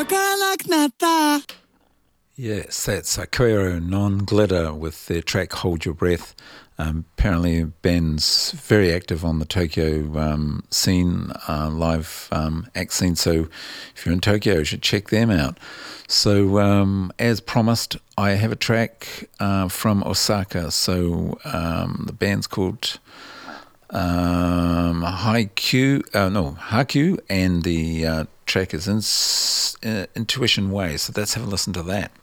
Yes, that's Koiro Non-Glitter with their track Hold Your Breath. Apparently, band's very active on the Tokyo scene, live act scene. So, if you're in Tokyo, you should check them out. So, as promised, I have a track from Osaka. So, the band's called Haku, and the track is Intuition Way. So, let's have a listen to that.